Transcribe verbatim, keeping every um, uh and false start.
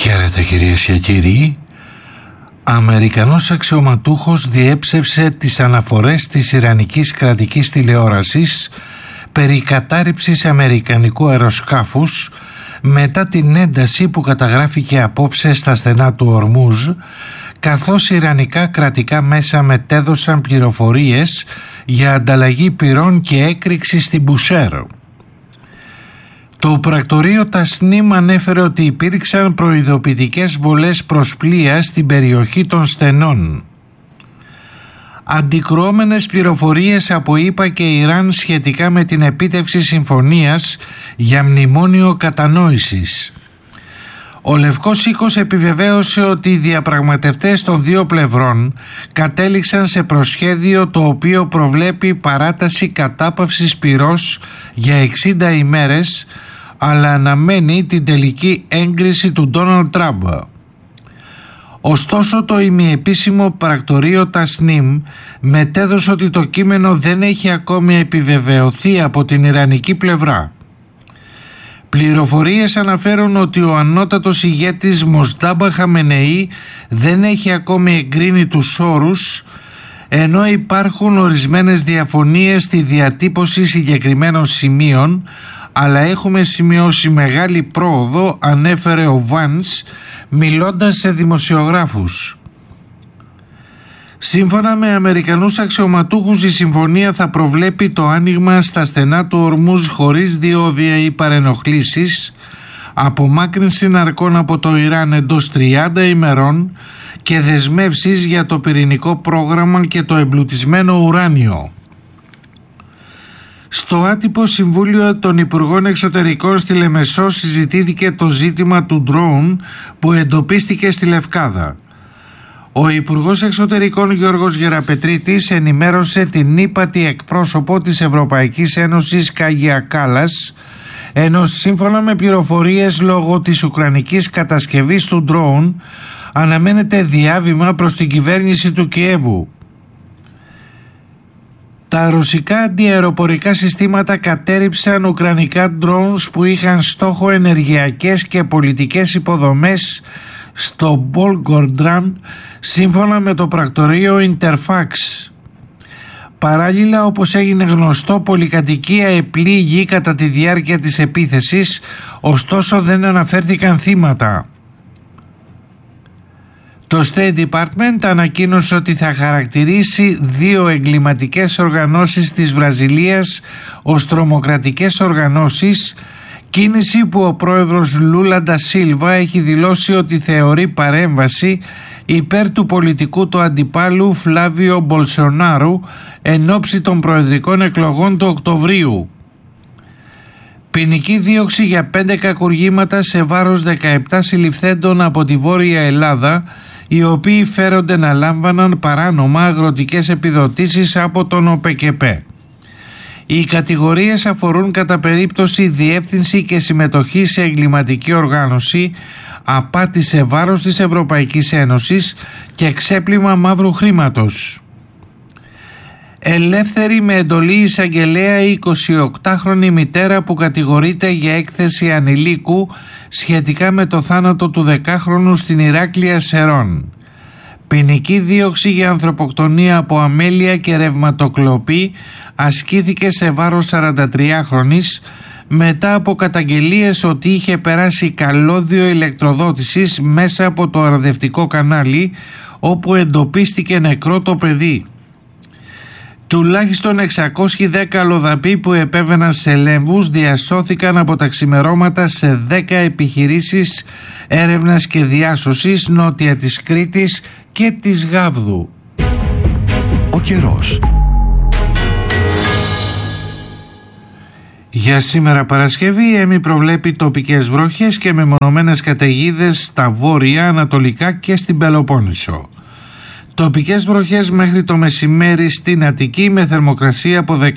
Χαίρετε κυρίες και κύριοι. Αμερικανός αξιωματούχος διέψευσε τις αναφορές της Ιρανικής κρατικής τηλεόρασης περί κατάρριψης αμερικανικού αεροσκάφους μετά την ένταση που καταγράφηκε απόψε στα στενά του Ορμούζ, καθώς ιρανικά κρατικά μέσα μετέδωσαν πληροφορίες για ανταλλαγή πυρών και έκρηξη στην Μπουσέρ. Το πρακτορείο Τασνίμ ανέφερε ότι υπήρξαν προειδοποιητικές βολές προς πλοία στην περιοχή των στενών. Αντικρουόμενες πληροφορίες από ΗΠΑ και Ιράν σχετικά με την επίτευξη συμφωνίας για μνημόνιο κατανόησης. Ο Λευκός Οίκος επιβεβαίωσε ότι οι διαπραγματευτές των δύο πλευρών κατέληξαν σε προσχέδιο το οποίο προβλέπει παράταση κατάπαυσης πυρός για εξήντα ημέρες, αλλά αναμένει την τελική έγκριση του Ντόναλντ Τραμπ. Ωστόσο, το ημιεπίσημο πρακτορείο Τασνίμ μετέδωσε ότι το κείμενο δεν έχει ακόμη επιβεβαιωθεί από την ιρανική πλευρά. Πληροφορίες αναφέρουν ότι ο ανώτατος ηγέτης Μοστάμπα Χαμενεή δεν έχει ακόμη εγκρίνει τους όρους, ενώ υπάρχουν ορισμένες διαφωνίες στη διατύπωση συγκεκριμένων σημείων, αλλά έχουμε σημειώσει μεγάλη πρόοδο, ανέφερε ο Βάνς μιλώντας σε δημοσιογράφους. Σύμφωνα με Αμερικανούς αξιωματούχους, η συμφωνία θα προβλέπει το άνοιγμα στα στενά του Ορμούζ χωρίς διόδια ή παρενοχλήσεις, απομάκρυνση ναρκών από το Ιράν εντός τριάντα ημερών και δεσμεύσεις για το πυρηνικό πρόγραμμα και το εμπλουτισμένο ουράνιο. Στο άτυπο Συμβούλιο των Υπουργών Εξωτερικών στη Λεμεσό συζητήθηκε το ζήτημα του ντρόουν που εντοπίστηκε στη Λευκάδα. Ο Υπουργός Εξωτερικών Γιώργος Γεραπετρίτης ενημέρωσε την ύπατη εκπρόσωπο της Ευρωπαϊκής Ένωσης Κάγια Κάλλας, ενώ σύμφωνα με πληροφορίες λόγω της ουκρανικής κατασκευής του ντρόουν αναμένεται διάβημα προς την κυβέρνηση του Κιέβου. Τα ρωσικά αντιαεροπορικά συστήματα κατέρριψαν ουκρανικά drones που είχαν στόχο ενεργειακές και πολιτικές υποδομές στο Volgograd, σύμφωνα με το πρακτορείο Interfax. Παράλληλα, όπως έγινε γνωστό, πολυκατοικία επλήγει κατά τη διάρκεια της επίθεσης, ωστόσο δεν αναφέρθηκαν θύματα. Το State Department ανακοίνωσε ότι θα χαρακτηρίσει δύο εγκληματικές οργανώσεις της Βραζιλίας ως τρομοκρατικές οργανώσεις, κίνηση που ο πρόεδρος Λούλα ντα Σίλβα έχει δηλώσει ότι θεωρεί παρέμβαση υπέρ του πολιτικού του αντιπάλου Φλάβιο Μπολσονάρου εν ώψη των προεδρικών εκλογών του Οκτωβρίου. Ποινική δίωξη για πέντε κακουργήματα σε βάρος δεκαεπτά συλληφθέντων από τη Βόρεια Ελλάδα, οι οποίοι φέρονται να λάμβαναν παράνομα αγροτικές επιδοτήσεις από τον ΟΠΕΚΕΠΕ. Οι κατηγορίες αφορούν κατά περίπτωση διεύθυνση και συμμετοχή σε εγκληματική οργάνωση, απάτη σε βάρος της Ευρωπαϊκής Ένωσης και ξέπλυμα μαύρου χρήματος. Ελεύθερη με εντολή εισαγγελέα η εικοσιοκτάχρονη μητέρα που κατηγορείται για έκθεση ανηλίκου σχετικά με το θάνατο του δεκάχρονου στην Ηράκλεια Σερών. Ποινική δίωξη για ανθρωποκτονία από αμέλεια και ρευματοκλοπή ασκήθηκε σε βάρος σαραντατριάχρονης μετά από καταγγελίες ότι είχε περάσει καλώδιο ηλεκτροδότησης μέσα από το αρδευτικό κανάλι, όπου εντοπίστηκε νεκρό το παιδί. Τουλάχιστον εξακόσιοι δέκα αλλοδαποί που επέβαιναν σε λέμβους διασώθηκαν από τα ξημερώματα σε δέκα επιχειρήσεις έρευνας και διάσωσης νότια της Κρήτης και της Γάβδου. Ο καιρός. Για σήμερα Παρασκευή η ΕΜΗ προβλέπει τοπικές βροχές και μεμονωμένες καταιγίδες στα βόρεια, ανατολικά και στην Πελοπόννησο. Τοπικές βροχές μέχρι το μεσημέρι στην Αττική με θερμοκρασία από